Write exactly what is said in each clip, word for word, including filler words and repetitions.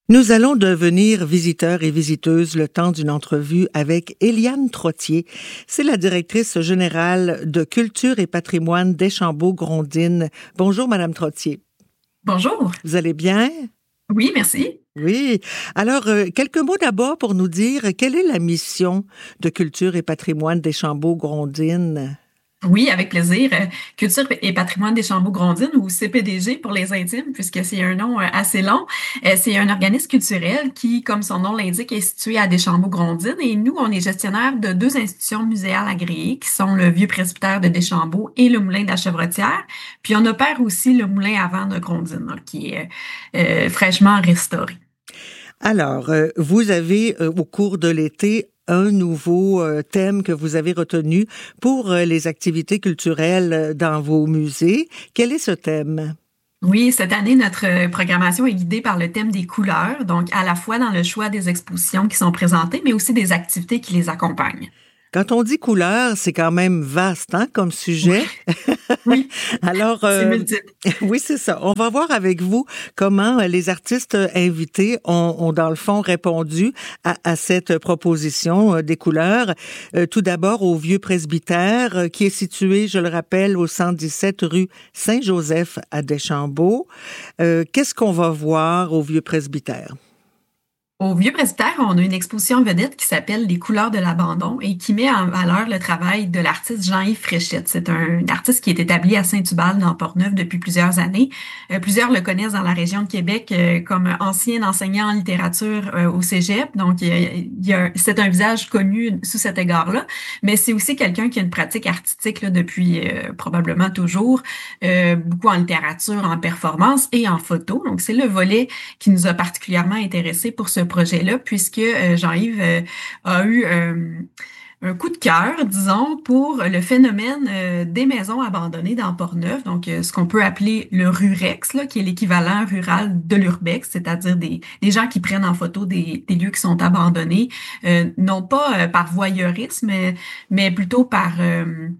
Nous allons devenir visiteurs et visiteuses le temps d'une entrevue avec Éliane Trottier. C'est la directrice générale de Culture et patrimoine Deschambault-Grondines. Bonjour, Madame Trottier. Bonjour. Vous allez bien? Oui, merci. Oui. Alors, euh, quelques mots d'abord pour nous dire quelle est la mission de Culture et patrimoine Deschambault-Grondines? Oui, avec plaisir. Euh, Culture et patrimoine Deschambault-Grondines, ou C P D G pour les intimes, puisque c'est un nom euh, assez long. Euh, c'est un organisme culturel qui, comme son nom l'indique, est situé à Deschambault-Grondines. Et nous, on est gestionnaire de deux institutions muséales agréées, qui sont le Vieux presbytère de Deschambault et le Moulin de la Chevrotière. Puis on opère aussi le Moulin à vent de Grondines, là, qui est euh, fraîchement restauré. Alors, euh, vous avez, euh, au cours de l'été, un nouveau euh, thème que vous avez retenu pour euh, les activités culturelles dans vos musées. Quel est ce thème? Oui, cette année, notre programmation est guidée par le thème des couleurs, donc à la fois dans le choix des expositions qui sont présentées, mais aussi des activités qui les accompagnent. Quand on dit couleur, c'est quand même vaste, hein, comme sujet. Oui, Alors, c'est euh, multiple. oui, c'est ça. On va voir avec vous comment les artistes invités ont, ont dans le fond, répondu à, à cette proposition euh, des couleurs. Euh, tout d'abord, au Vieux presbytère, euh, qui est situé, je le rappelle, au cent dix-sept rue Saint-Joseph à Deschambault. Euh, qu'est-ce qu'on va voir au Vieux presbytère? Au Vieux presbytère, on a une exposition vedette qui s'appelle Les couleurs de l'abandon et qui met en valeur le travail de l'artiste Jean-Yves Fréchette. C'est un artiste qui est établi à Saint-Hubal dans Portneuf depuis plusieurs années. Euh, plusieurs le connaissent dans la région de Québec euh, comme ancien enseignant en littérature euh, au Cégep. Donc, il y a, c'est un visage connu sous cet égard-là, mais c'est aussi quelqu'un qui a une pratique artistique là, depuis euh, probablement toujours, euh, beaucoup en littérature, en performance et en photo. Donc, c'est le volet qui nous a particulièrement intéressés pour ce projet-là, puisque euh, Jean-Yves euh, a eu euh, un coup de cœur, disons, pour le phénomène euh, des maisons abandonnées dans Portneuf, donc euh, ce qu'on peut appeler le rurex, là, qui est l'équivalent rural de l'urbex, c'est-à-dire des, des gens qui prennent en photo des, des lieux qui sont abandonnés, euh, non pas euh, par voyeurisme, mais, mais plutôt par... Euh,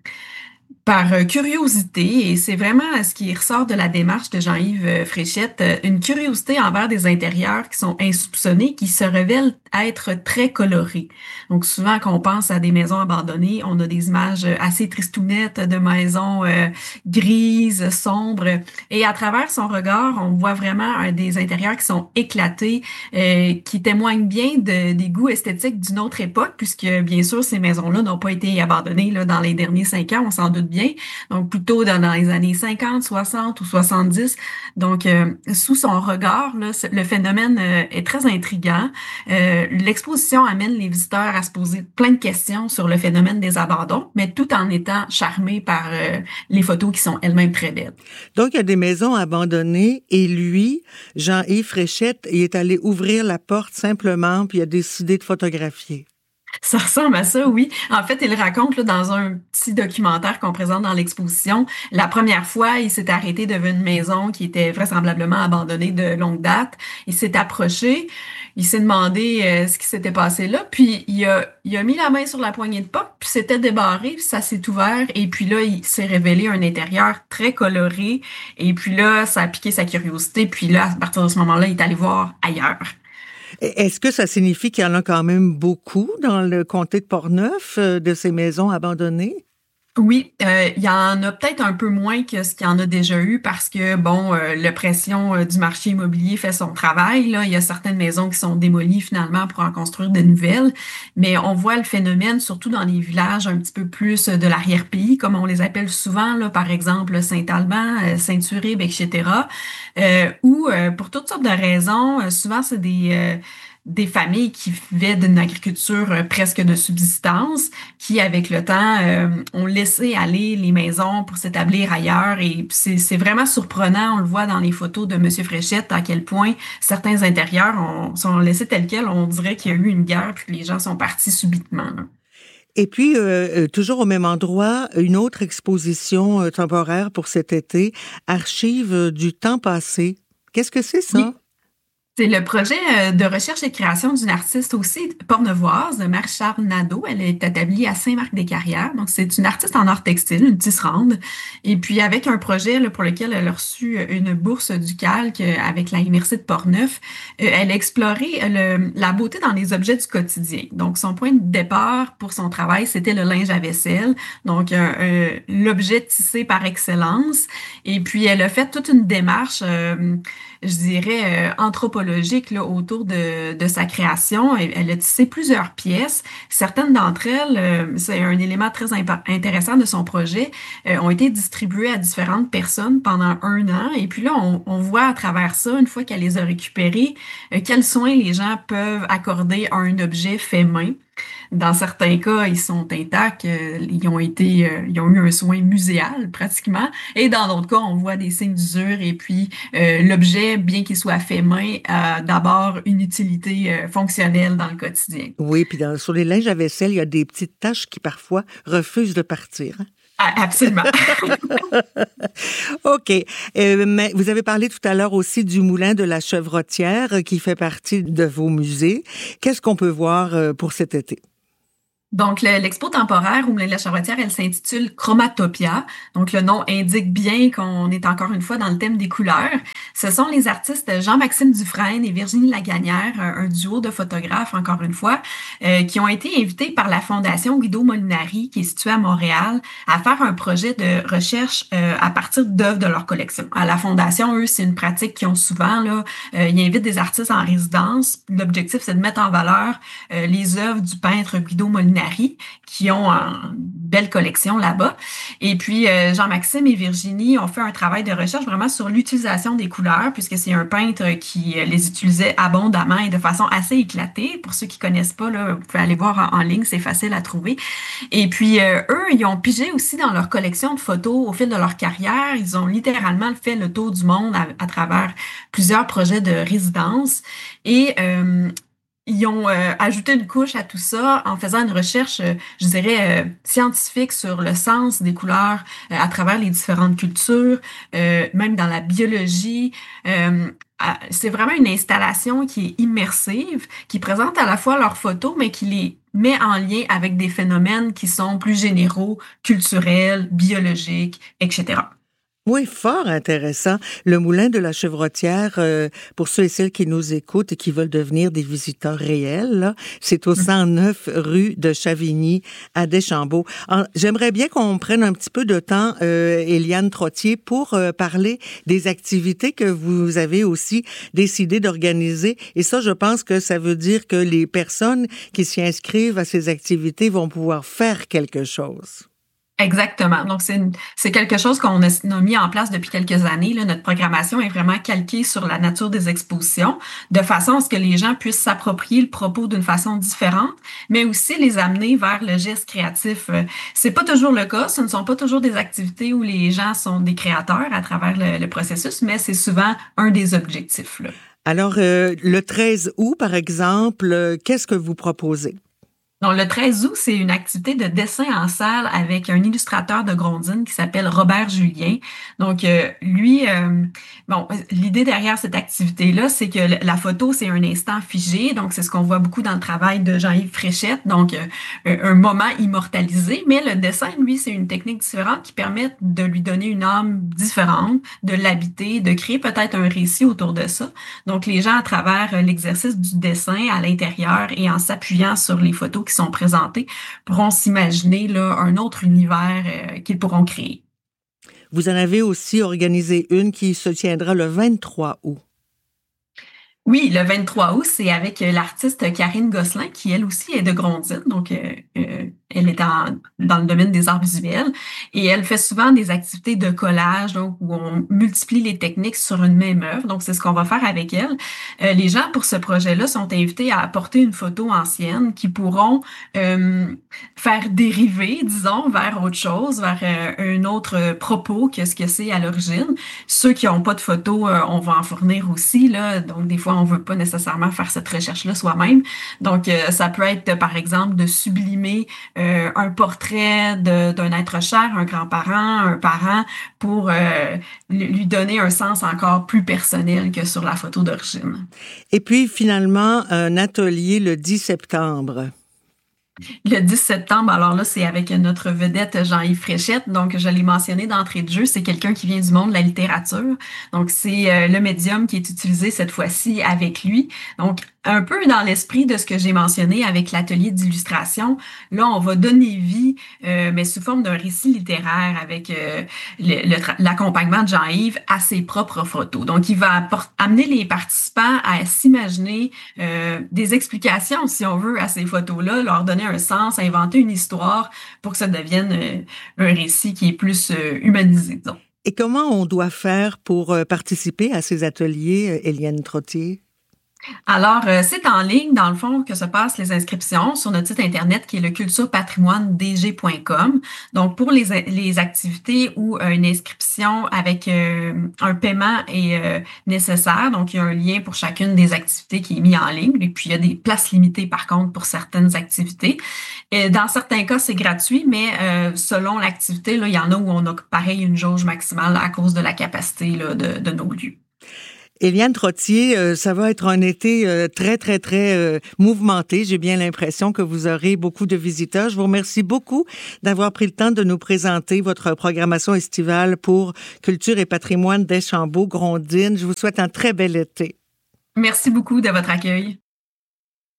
par euh, curiosité, et c'est vraiment ce qui ressort de la démarche de Jean-Yves euh, Fréchette, euh, une curiosité envers des intérieurs qui sont insoupçonnés, qui se révèlent être très colorés. Donc souvent, quand on pense à des maisons abandonnées, on a des images assez tristounettes de maisons euh, grises, sombres, et à travers son regard, on voit vraiment euh, des intérieurs qui sont éclatés, euh, qui témoignent bien de, des goûts esthétiques d'une autre époque, puisque bien sûr, ces maisons-là n'ont pas été abandonnées là, dans les derniers cinq ans, on s'en doute bien, donc plutôt dans, dans les années cinquante, soixante ou soixante-dix. Donc, euh, sous son regard, là, le phénomène euh, est très intriguant. Euh, l'exposition amène les visiteurs à se poser plein de questions sur le phénomène des abandons, mais tout en étant charmés par euh, les photos qui sont elles-mêmes très belles. Donc, il y a des maisons abandonnées et lui, Jean-Yves Fréchette, il est allé ouvrir la porte simplement puis il a décidé de photographier. Ça ressemble à ça, oui. En fait, il raconte là, dans un petit documentaire qu'on présente dans l'exposition, la première fois, il s'est arrêté devant une maison qui était vraisemblablement abandonnée de longue date. Il s'est approché, il s'est demandé euh, ce qui s'était passé là, puis il a, il a mis la main sur la poignée de porte, puis c'était débarré, puis ça s'est ouvert, et puis là, il s'est révélé un intérieur très coloré, et puis là, ça a piqué sa curiosité, puis là, à partir de ce moment-là, il est allé voir ailleurs. Est-ce que ça signifie qu'il y en a quand même beaucoup dans le comté de Portneuf, euh, de ces maisons abandonnées? Oui, euh, il y en a peut-être un peu moins que ce qu'il y en a déjà eu parce que, bon, euh, la pression euh, du marché immobilier fait son travail. Là. Il y a certaines maisons qui sont démolies finalement pour en construire de nouvelles, mais on voit le phénomène surtout dans les villages un petit peu plus de l'arrière-pays, comme on les appelle souvent, là, par exemple Saint-Alban, euh, Saint-Uribe, et cetera, euh, où euh, pour toutes sortes de raisons, euh, souvent c'est des... Euh, des familles qui vivaient d'une agriculture euh, presque de subsistance, qui, avec le temps, euh, ont laissé aller les maisons pour s'établir ailleurs. Et c'est, c'est vraiment surprenant, on le voit dans les photos de M. Fréchette, à quel point certains intérieurs ont, sont laissés tels quels. On dirait qu'il y a eu une guerre, puis que les gens sont partis subitement, là. Et puis, euh, toujours au même endroit, une autre exposition euh, temporaire pour cet été, Archives du temps passé. Qu'est-ce que c'est ça? Oui. C'est le projet euh, de recherche et création d'une artiste aussi pornevoise, Marie-Charles Nadeau. Elle est établie à Saint-Marc-des-Carrières. Donc, c'est une artiste en art textile, une tisserande. Et puis, avec un projet là, pour lequel elle a reçu une bourse du Calque euh, avec l'Université de Portneuf, euh, elle a exploré euh, le- la beauté dans les objets du quotidien. Donc, son point de départ pour son travail, c'était le linge à vaisselle. Donc, euh, euh, l'objet tissé par excellence. Et puis, elle a fait toute une démarche. euh, je dirais, euh, anthropologique là, autour de, de sa création. Elle, elle a tissé plusieurs pièces. Certaines d'entre elles, euh, c'est un élément très impa- intéressant de son projet, euh, ont été distribuées à différentes personnes pendant un an. Et puis là, on, on voit à travers ça, une fois qu'elle les a récupérées, euh, quels soins les gens peuvent accorder à un objet fait main. Dans certains cas, ils sont intacts, euh, ils ont été, euh, ils ont eu un soin muséal pratiquement. Et dans d'autres cas, on voit des signes d'usure et puis euh, l'objet, bien qu'il soit fait main, a d'abord une utilité euh, fonctionnelle dans le quotidien. Oui, puis dans- sur les linges à vaisselle, il y a des petites taches qui parfois refusent de partir. Hein. Ah, absolument. OK. Euh, mais vous avez parlé tout à l'heure aussi du Moulin de la Chevrotière euh, qui fait partie de vos musées. Qu'est-ce qu'on peut voir euh, pour cet été? Donc, le- l'expo temporaire au Moulin de la Charretière, elle s'intitule Chromatopia. Donc, le nom indique bien qu'on est encore une fois dans le thème des couleurs. Ce sont les artistes Jean-Maxime Dufresne et Virginie Lagagnère, un, un duo de photographes, encore une fois, euh, qui ont été invités par la Fondation Guido Molinari, qui est située à Montréal, à faire un projet de recherche euh, à partir d'œuvres de leur collection. À la Fondation, eux, c'est une pratique qu'ils ont souvent, là. Euh, ils invitent des artistes en résidence. L'objectif, c'est de mettre en valeur euh, les œuvres du peintre Guido Molinari qui ont une belle collection là-bas. Et puis, euh, Jean-Maxime et Virginie ont fait un travail de recherche vraiment sur l'utilisation des couleurs, puisque c'est un peintre qui euh, les utilisait abondamment et de façon assez éclatée. Pour ceux qui connaissent pas, là, vous pouvez aller voir en, en ligne, c'est facile à trouver. Et puis, euh, eux, ils ont pigé aussi dans leur collection de photos au fil de leur carrière. Ils ont littéralement fait le tour du monde à, à travers plusieurs projets de résidence. Et euh, ils ont euh, ajouté une couche à tout ça en faisant une recherche, euh, je dirais, euh, scientifique sur le sens des couleurs euh, à travers les différentes cultures, euh, même dans la biologie. Euh, à- c'est vraiment une installation qui est immersive, qui présente à la fois leurs photos, mais qui les met en lien avec des phénomènes qui sont plus généraux, culturels, biologiques, et cetera. Oui, fort intéressant. Le Moulin de la Chevrotière, euh, pour ceux et celles qui nous écoutent et qui veulent devenir des visiteurs réels, là, c'est au cent neuf rue de Chavigny à Deschambault. En- J'aimerais bien qu'on prenne un petit peu de temps, euh, Éliane Trottier, pour euh, parler des activités que vous avez aussi décidé d'organiser. Et ça, je pense que ça veut dire que les personnes qui s'y inscrivent à ces activités vont pouvoir faire quelque chose. Exactement. Donc, c'est une- c'est quelque chose qu'on a, on a mis en place depuis quelques années. Là. Notre programmation est vraiment calquée sur la nature des expositions, de façon à ce que les gens puissent s'approprier le propos d'une façon différente, mais aussi les amener vers le geste créatif. Euh, C'est pas toujours le cas. Ce ne sont pas toujours des activités où les gens sont des créateurs à travers le, le processus, mais c'est souvent un des objectifs, là. Alors, euh, le treize août, par exemple, euh, qu'est-ce que vous proposez? Donc, le treize août, c'est une activité de dessin en salle avec un illustrateur de Grondines qui s'appelle Robert Julien. Donc, euh, lui, euh, bon, l'idée derrière cette activité-là, c'est que la photo, c'est un instant figé. Donc, c'est ce qu'on voit beaucoup dans le travail de Jean-Yves Fréchette. Donc, euh, un moment immortalisé. Mais le dessin, lui, c'est une technique différente qui permet de lui donner une âme différente, de l'habiter, de créer peut-être un récit autour de ça. Donc, les gens, à travers euh, l'exercice du dessin à l'intérieur et en s'appuyant sur les photos qui sont présentées, pourront s'imaginer là, un autre univers euh, qu'ils pourront créer. Vous en avez aussi organisé une qui se tiendra le vingt-trois août. Oui, le vingt-trois août, c'est avec euh, l'artiste Karine Gosselin, qui elle aussi est de Grondines, donc euh, euh, elle est en- dans le domaine des arts visuels, et elle fait souvent des activités de collage, donc où on multiplie les techniques sur une même œuvre. Donc c'est ce qu'on va faire avec elle. Euh, les gens pour ce projet-là sont invités à apporter une photo ancienne qui pourront euh, faire dériver, disons, vers autre chose, vers euh, un autre euh, propos que ce que c'est à l'origine. Ceux qui n'ont pas de photos, euh, on va en fournir aussi, là. Donc, des fois, on veut pas nécessairement faire cette recherche-là soi-même. Donc, euh, ça peut être, par exemple, de sublimer euh, un portrait de, d'un être cher, un grand-parent, un parent, pour euh, lui donner un sens encore plus personnel que sur la photo d'origine. Et puis finalement, un atelier le dix septembre. Le dix septembre, alors là, c'est avec notre vedette Jean-Yves Fréchette. Donc, je l'ai mentionné d'entrée de jeu, c'est quelqu'un qui vient du monde de la littérature. Donc, c'est euh, le médium qui est utilisé cette fois-ci avec lui. Donc, un peu dans l'esprit de ce que j'ai mentionné avec l'atelier d'illustration, là, on va donner vie, euh, mais sous forme d'un récit littéraire avec euh, le, le tra- l'accompagnement de Jean-Yves à ses propres photos. Donc, il va apport- amener les participants à s'imaginer euh, des explications, si on veut, à ces photos-là, leur donner un sens, inventer une histoire pour que ça devienne euh, un récit qui est plus euh, humanisé, disons. Et comment on doit faire pour euh, participer à ces ateliers, euh, Éliane Trottier? Alors, euh, c'est en ligne, dans le fond, que se passent les inscriptions sur notre site Internet qui est le culture patrimoine d g point com. Donc, pour les, les activités où euh, une inscription avec euh, un paiement est euh, nécessaire, donc il y a un lien pour chacune des activités qui est mis en ligne. Et puis, il y a des places limitées, par contre, pour certaines activités. Et dans certains cas, c'est gratuit, mais euh, selon l'activité, là, il y en a où on a, pareil, une jauge maximale à cause de la capacité là, de, de nos lieux. Éliane Trottier, euh, ça va être un été euh, très, très, très euh, mouvementé. J'ai bien l'impression que vous aurez beaucoup de visiteurs. Je vous remercie beaucoup d'avoir pris le temps de nous présenter votre programmation estivale pour Culture et patrimoine d'Deschambault-Grondines. Je vous souhaite un très bel été. Merci beaucoup de votre accueil.